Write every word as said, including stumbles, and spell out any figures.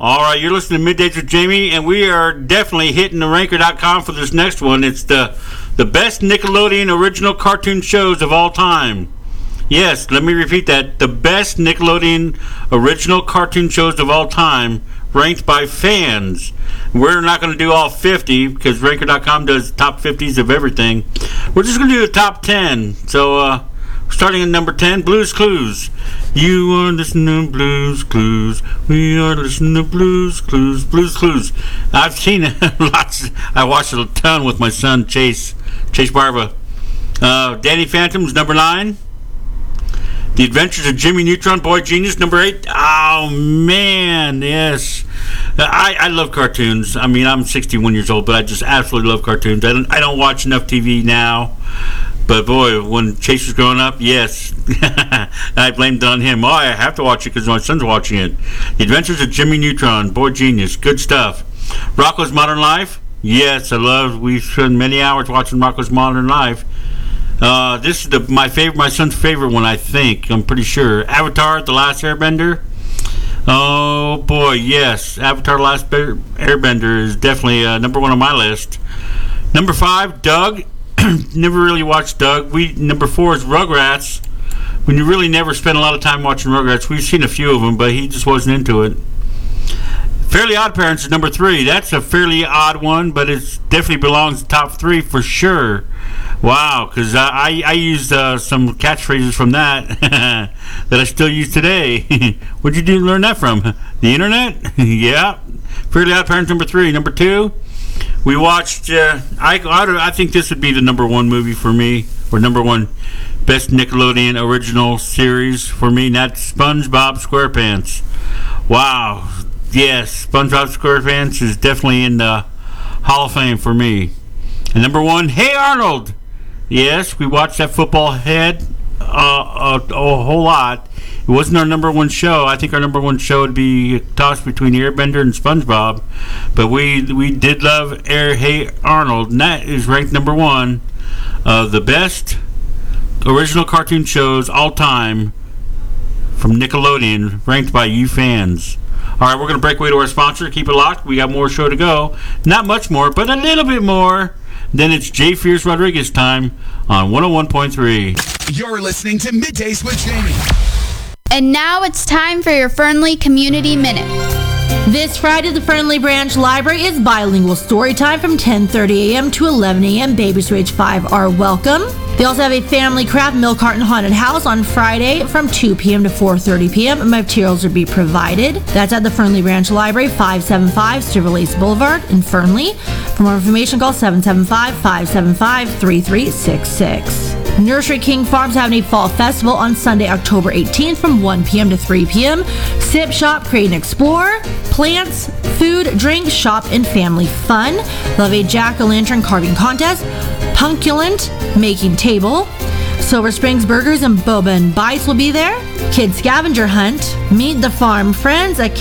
All right, you're listening to Middays with Jamie, and we are definitely hitting the ranker dot com for this next one. It's the the best Nickelodeon original cartoon shows of all time. Yes, let me repeat that. The best Nickelodeon original cartoon shows of all time, ranked by fans. We're not going to do all fifty because ranker dot com does top fifties of everything. We're just going to do the top ten. So, uh, starting at number ten, Blue's Clues. You are listening to Blue's Clues. We are listening to Blue's Clues. Blue's Clues. I've seen it lots. I watched it a ton with my son, Chase. Chase Barba. Uh, Danny Phantom's number nine. The Adventures of Jimmy Neutron, Boy Genius, number eight. Oh, man, yes. I, I love cartoons. I mean, I'm sixty-one years old, but I just absolutely love cartoons. I don't, I don't watch enough T V now. But, boy, when Chase was growing up, yes. I blamed it on him. Oh, I have to watch it because my son's watching it. The Adventures of Jimmy Neutron, Boy Genius, good stuff. Rocko's Modern Life. Yes, I love. We spent many hours watching Rocko's Modern Life. Uh, this is the, my favorite, my son's favorite one, I think. I'm pretty sure. Avatar: The Last Airbender. Oh boy, yes. Avatar: The Last Airbender is definitely uh, number one on my list. Number five, Doug. Never really watched Doug. We number four is Rugrats. When you really never spend a lot of time watching Rugrats, we've seen a few of them, but he just wasn't into it. Fairly Odd Parents is number three. That's a fairly odd one, but it definitely belongs to top three for sure. Wow, because uh, I, I used uh, some catchphrases from that that I still use today. Where'd you do, learn that from? The internet? Yeah. Fairly Odd Parents number three. Number two, we watched, uh, I, I, I think this would be the number one movie for me, or number one best Nickelodeon original series for me, and that's SpongeBob SquarePants. Wow. Yes, SpongeBob SquarePants is definitely in the Hall of Fame for me. And number one, Hey Arnold. Yes, we watched that football head uh, a, a whole lot. It wasn't our number one show. I think our number one show would be a toss between Airbender and SpongeBob. But we we did love Air Hey Arnold, and that is ranked number one of the best original cartoon shows all time from Nickelodeon, ranked by you fans. All right, we're going to break away to our sponsor. Keep it locked. We got more show to go. Not much more, but a little bit more. Then it's Jay Fierce Rodriguez time on one oh one point three. You're listening to Middays with Jamie. And now it's time for your Fernley Community Minute. This Friday, the Fernley Branch Library is bilingual story time from ten thirty a.m. to eleven a.m. Babies who age five are welcome. They also have a family craft milk carton haunted house on Friday from two p.m. to four thirty p.m. Materials will be provided. That's at the Fernley Branch Library, five seventy-five Silverlace Boulevard in Fernley. For more information, call seven seven five, five seven five, three three six six. Nursery King Farms having a fall festival on Sunday, October eighteenth from one p.m. to three p.m. Sip, shop, create, and explore. Plants, food, drink, shop, and family fun. They'll have a jack-o'-lantern carving contest. Punculent making table. Silver Springs Burgers and Boba and Bites will be there. Kid scavenger hunt. Meet the farm friends. A